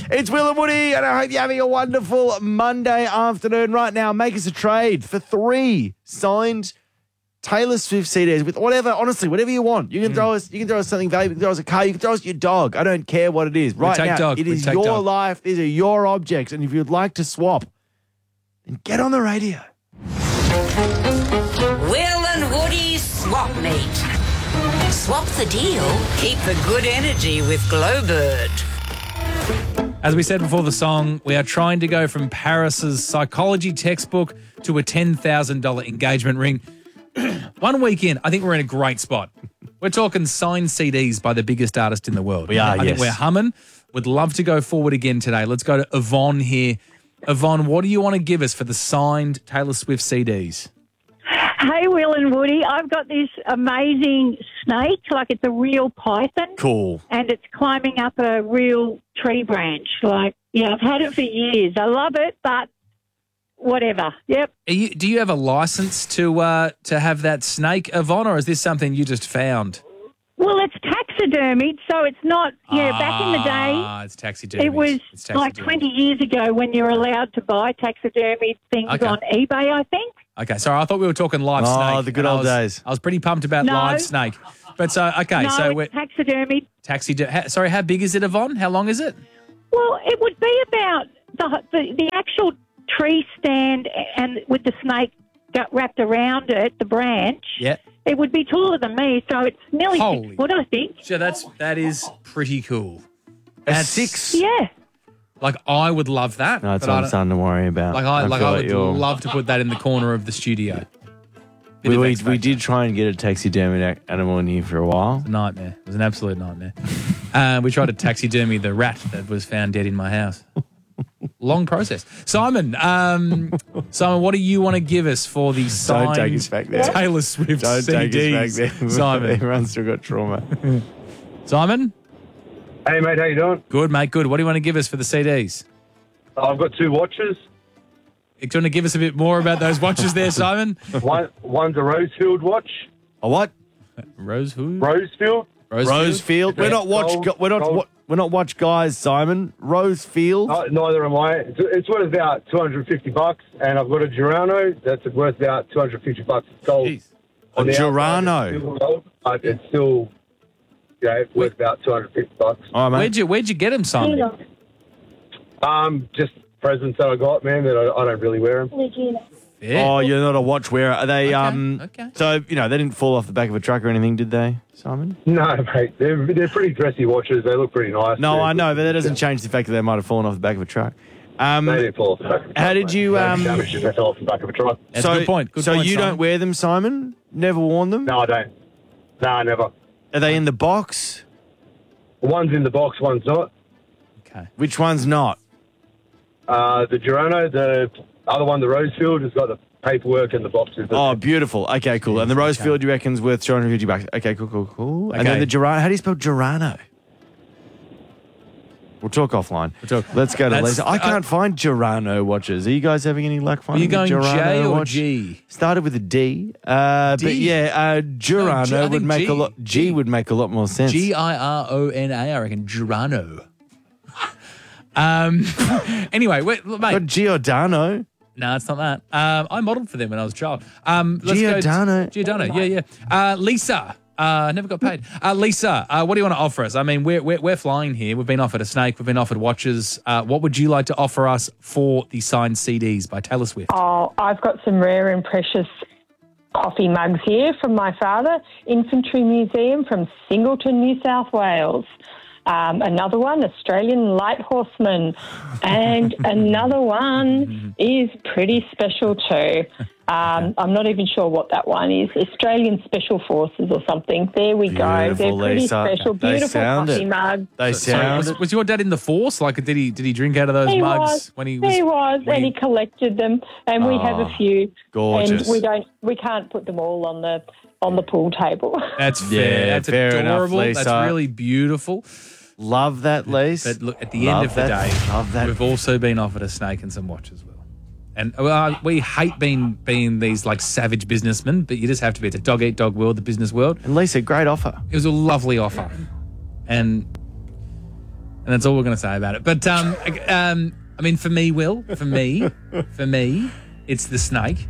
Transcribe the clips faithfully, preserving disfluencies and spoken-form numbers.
It's Will and Woody, and I hope you're having a wonderful Monday afternoon. Right now, make us a trade for three signed Taylor Swift C Ds with whatever, honestly, whatever you want. You can mm. throw us, you can throw us something valuable. You can throw us a car. You can throw us your dog. I don't care what it is. Right take now, dog. it We is take your dog. life. These are your objects, and if you'd like to swap, then get on the radio. Will and Woody's Swap Meet. Swap the deal, keep the good energy with Glowbird. As we said before the song, we are trying to go from Paris's psychology textbook to a ten thousand dollars engagement ring. One week in, I think we're in a great spot. We're talking signed C Ds by the biggest artist in the world. We are, I yes. think we're humming. Would love to go forward again today. Let's go to Yvonne here. Yvonne, what do you want to give us for the signed Taylor Swift C Ds? Hey, Will and Woody, I've got this amazing snake, like it's a real python. Cool. And it's climbing up a real tree branch. Like, yeah, I've had it for years. I love it, but whatever. Yep. Are you, do you have a license to uh, to have that snake, Yvonne, or is this something you just found? Well, it's taxidermied, so it's not, yeah, ah, back in the day. Ah, it's taxidermied. It was it's like twenty years ago when you were allowed to buy taxidermied things Okay. on eBay, I think. Okay, sorry, I thought we were talking live Oh, snake. the good and I old was- days. I was pretty pumped about No. live snake. But so, okay, no, so it's we're taxidermied. taxi. Ha, sorry, how big is it, Yvonne? How long is it? Well, it would be about the the, the actual tree stand and with the snake got wrapped around it, the branch. Yeah. It would be taller than me, so it's nearly Holy. six foot, I think. So that's that is pretty cool. A That's six. Yeah. Like I would love that. No, that's but I what I'm don't- starting to worry about. Like I, like feel I would you're- love to put that in the corner of the studio. Bit We, of we, X we Factor. did try and get a taxidermied ac- animal in here for a while. Nightmare. It was an absolute nightmare. uh, we tried to taxidermy the rat that was found dead in my house. Long process. Simon, um, Simon, what do you want to give us for the signed Don't take us back there. Taylor Swift Don't C Ds? take us back there. Simon. Everyone's still got trauma. Simon? Hey, mate, how you doing? Good, mate, good. What do you want to give us for the C Ds? I've got two watches. Do you want to give us a bit more about those watches there, Simon? One, one's a Rosefield watch. A what? Rose who? Rosefield. Rosefield. We're not watch. Gold- gu- We're not. gold. wa- We're not watch guys. Simon. Rosefield. No, neither am I. It's, it's worth about two hundred fifty bucks, and I've got a Girano that's worth about two hundred fifty bucks gold. Jeez. A On the outside, Girano. it's still gold, but it's still, yeah, it's worth about two hundred fifty bucks. All right, Where'd mate. you Where'd you get them, Simon? Um, just presents that I got, man, that I, I don't really wear them. Yeah. Oh, you're not a watch wearer. Are they? Um. okay. So you know they didn't fall off the back of a truck or anything, did they, Simon? No, mate, they're they're pretty dressy watches. They look pretty nice. No, They're- I know, but that doesn't change the fact that they might have fallen off the back of a truck. Um. They didn't fall off the back of a truck. How did mate. you, They um, damaged if they fell off the back of a truck. That's so, a good point. Good so point, you Simon. don't wear them, Simon? Never worn them? No, I don't. No, never. Are they in the box? One's in the box, one's not. Okay. Which one's not? Uh, the Girano, the other one, the Rosefield, has got the paperwork and the boxes. Oh, beautiful. Okay, cool. And the Rosefield, you reckon's worth two hundred fifty bucks. Okay, cool, cool, cool. And then Okay. the Girano. How do you spell Girano? We'll talk offline. We'll talk- Let's go to That's- Lisa. I can't find Girano watches. Are you guys having any luck Are finding you going a Girano J or watch? G? Started with a D. Uh, But D? yeah, uh, Girano G- I would think make G. a lot. G, G. would make a lot more sense. G I R O N A, I reckon. Girano. um. Anyway, wait, look, mate. Got Giordano. No, it's not that. Um, I modelled for them when I was a child. Um, let's Giordano. Go Giordano, yeah, yeah. Uh, Lisa, uh, never got paid. Uh, Lisa, uh, what do you want to offer us? I mean, we're, we're, we're flying here. We've been offered a snake. We've been offered watches. Uh, what would you like to offer us for the signed C Ds by Taylor Swift? Oh, I've got some rare and precious coffee mugs here from my father, Infantry Museum from Singleton, New South Wales. Um, another one, Australian Light Horseman. And another one is pretty special too. Um, I'm not even sure what that one is. Australian Special Forces or something. There we go. They're Beautiful, pretty Lisa. special. They Beautiful sound coffee it. mug. They Sorry, sound. was, was your dad in the force? Like, did he did he drink out of those He mugs was. when he was? He was, when and he- he collected them, and we have Oh, a few. gorgeous. And we don't, we can't put them all on the on the pool table. That's fair. Yeah, That's fair enough, adorable. Lisa. That's really beautiful. Love that, Lisa. But look, at the Love end of the that. day, Love that. we've also been offered a snake and some watch as well. And uh, we hate being being these like savage businessmen, but you just have to be. It's a dog eat dog world, the business world. And Lisa, great offer. It was a lovely offer, and And that's all we're going to say about it. But, um, um, I mean, for me, Will, for me, for me, it's the snake.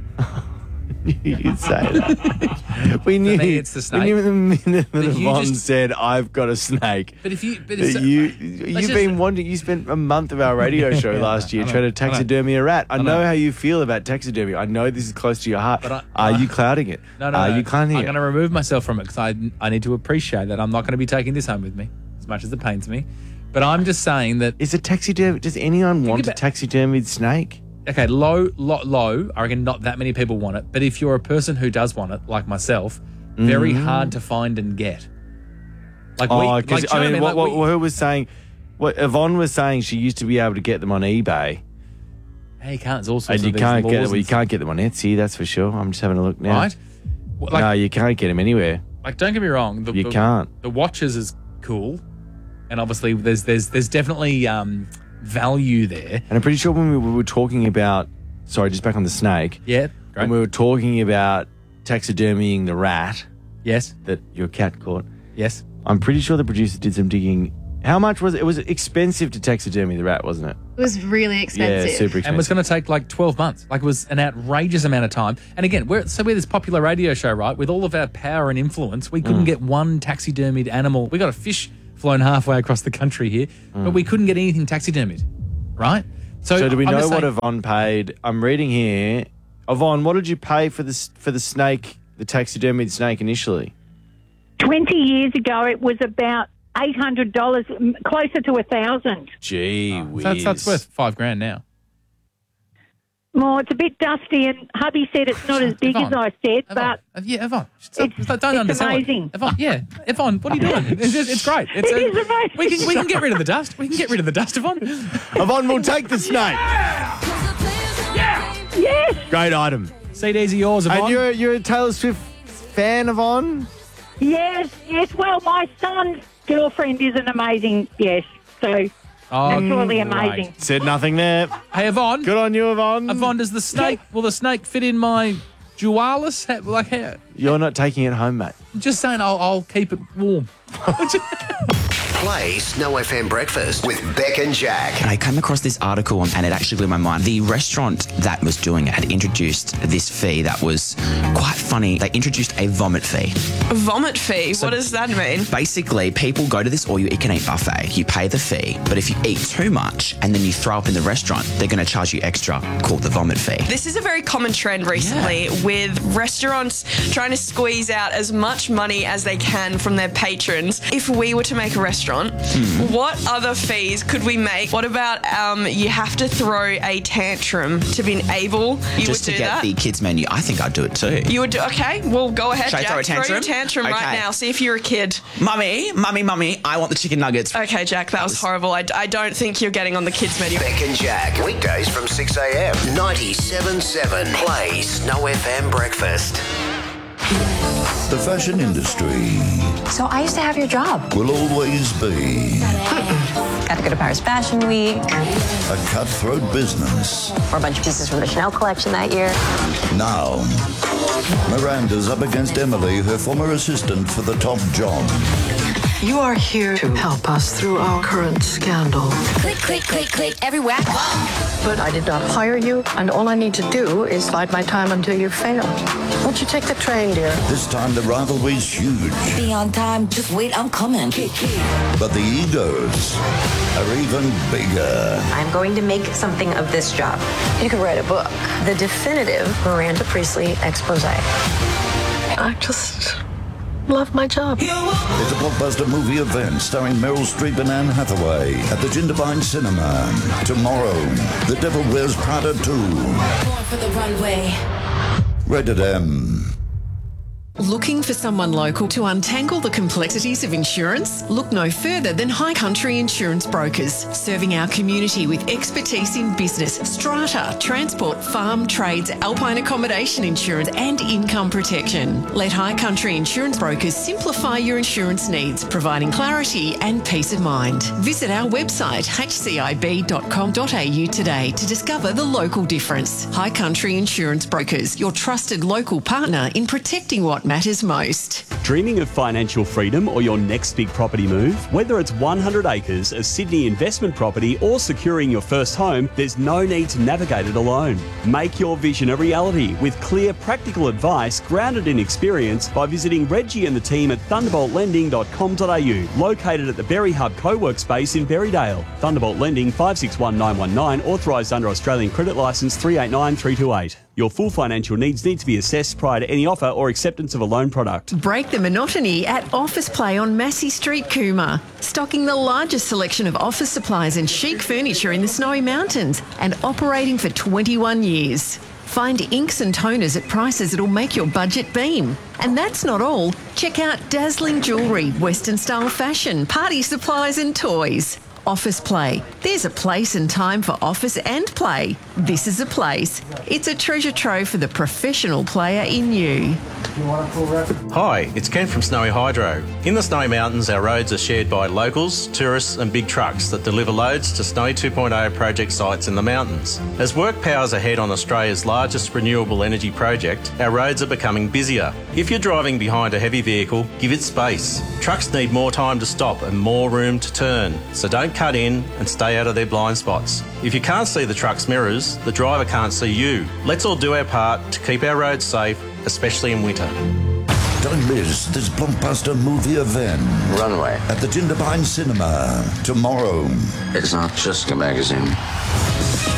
You say that. We knew. me, it's the snake. We knew the minute that But you Yvonne just- said, "I've got a snake." But if you, but That it's, you, let's you've just- been wanting. You spent a month of our radio show Yeah, last year I know, trying to I know. taxidermy a rat. I, know. know. how you feel about taxidermy. I know this is close to your heart. But I- Are I- you clouding it? No, no, Are no. you clouding I'm it? going to remove myself from it because I, I need to appreciate that I'm not going to be taking this home with me, as much as it pains me. But I'm just saying that, Is a taxidermy? Does anyone want about- a taxidermied snake? okay, low, low, low, I reckon not that many people want it. But if you're a person who does want it, like myself, very hard to find and get. Like, we, Mm. Oh, like, do you because know I mean, what what, I what, mean? Like, we- who was saying? What Yvonne was saying, she used to be able to get them on eBay, hey, you can't. It's all sorts and of you these can't get laws them. You and can't get them on Etsy. That's for sure. I'm just having a look now. right? Well, Like, no, you can't get them anywhere. like, don't get me wrong. The, You the, can't. The watches is cool, and obviously there's there's there's definitely um, value there. And I'm pretty sure when we were talking about, sorry, just back on the snake, Yeah, great. when we were talking about taxidermying the rat yes, that your cat caught, yes. I'm pretty sure the producer did some digging. How much was it? It was expensive to taxidermy the rat, wasn't it? It was really expensive. Yeah, super expensive. And it was going to take like twelve months. Like, it was an outrageous amount of time. And again, we're so we're this popular radio show, right? With all of our power and influence, we Mm. couldn't get one taxidermied animal. We got a fish flown halfway across the country here, but we couldn't get anything taxidermied, right? Mm. So do we I'm know just what saying- Yvonne paid? I'm reading here. Yvonne, what did you pay for this for the snake, the taxidermied snake initially? Twenty years ago, it was about eight hundred dollars, closer to a thousand. Gee whiz. So that's, that's worth five grand now. Well, it's a bit dusty, and hubby said it's not as big as Yvonne, I said, Yvonne, but uh, yeah, Yvonne. Stop, It's- don't it's undersell it. amazing. Yvonne, yeah, Yvonne, what are you doing? It's, just- it's great. It's, It is amazing. We can we can get rid of the dust. We can get rid of the dust, Yvonne. Yvonne will take the snake. yes, Great item. C Ds are yours, Yvonne. And you're you're a Taylor Swift fan, Yvonne? yes, yes. Well, my son's girlfriend is an amazing, yes. So Oh, that's really great. amazing. Said nothing there. Hey, Yvonne. Good on you, Yvonne. Yvonne, does the snake, will the snake fit in my Dualis? Ha- Like, how, You're not taking it home, mate. just saying I'll, I'll keep it warm. Play Snow F M Breakfast with Beck and Jack. I came across this article and it actually blew my mind. The restaurant that was doing it had introduced this fee that was quite funny. They introduced a vomit fee. A vomit fee? What does that mean? Basically, people go to this all you can eat buffet. You pay the fee, but if you eat too much and then you throw up in the restaurant, they're going to charge you extra, called the vomit fee. This is a very common trend recently with restaurants trying to squeeze out as much money as they can from their patrons. If we were to make a restaurant, what other fees could we make? What about um, you have to throw a tantrum to be able you Just would to do get that? the kids menu, I think I'd do it too. You would do, okay, well, go ahead, Should I Jack. throw a tantrum? your tantrum right Okay. now. See if you're a kid. Mummy, mummy, mummy, I want the chicken nuggets. Okay, Jack, that was horrible. I, I don't think you're getting on the kids' menu. Beck and Jack. Weekdays from six a m. ninety-seven point seven. Play Snow F M Breakfast. The fashion industry So I used to have your job. will always be Got to go to Paris Fashion Week. a cutthroat business. Wore a bunch of pieces from the Chanel collection that year. Now, Miranda's up against Emily, her former assistant, for the top job. You are here to help us through our current scandal. Click, click, click, click, everywhere. But I did not hire you, and all I need to do is bide my time until you fail. Won't you take the train, dear? This time the rivalry's huge, Be on time, just wait, I'm coming. but the egos are even bigger. I'm going to make something of this job. You could write a book. The definitive Miranda Priestley expose. I just love my job. It's a blockbuster movie event starring Meryl Streep and Anne Hathaway at the Jindabyne Cinema. Tomorrow, The Devil Wears Prada two. Going for the runway. Rated M. Looking for someone local to untangle the complexities of insurance? Look no further than High Country Insurance Brokers, serving our community with expertise in business, strata, transport, farm, trades, alpine accommodation insurance and income protection. Let High Country Insurance Brokers simplify your insurance needs, providing clarity and peace of mind. Visit our website h c i b dot com dot a u today to discover the local difference. High Country Insurance Brokers, your trusted local partner in protecting what matters most. Dreaming of financial freedom or your next big property move? Whether it's one hundred acres, a Sydney investment property or securing your first home, there's no need to navigate it alone. Make your vision a reality with clear, practical advice grounded in experience by visiting Reggie and the team at thunderbolt lending dot com dot a u, located at the Berry Hub co-work space in Berrydale. Thunderbolt Lending five six one nine one nine, authorised under Australian Credit Licence three eight nine three two eight. Your full financial needs need to be assessed prior to any offer or acceptance of a loan product. Break the monotony at Office Play on Massey Street, Cooma. Stocking the largest selection of office supplies and chic furniture in the Snowy Mountains and operating for twenty-one years. Find inks and toners at prices that'll make your budget beam. And that's not all. Check out dazzling jewellery, Western style fashion, party supplies and toys. Office Play. There's a place and time for office and play. This is a place. It's a treasure trove for the professional player in you. Hi, it's Ken from Snowy Hydro. In the Snowy Mountains, our roads are shared by locals, tourists and big trucks that deliver loads to Snowy two point oh project sites in the mountains. As work powers ahead on Australia's largest renewable energy project, our roads are becoming busier. If you're driving behind a heavy vehicle, give it space. Trucks need more time to stop and more room to turn, so don't cut in and stay out of their blind spots. If you can't see the truck's mirrors, the driver can't see you. Let's all do our part to keep our roads safe, especially in winter. Don't miss this blockbuster movie event. Runway. At the Jindabyne Cinema tomorrow. It's not just a magazine.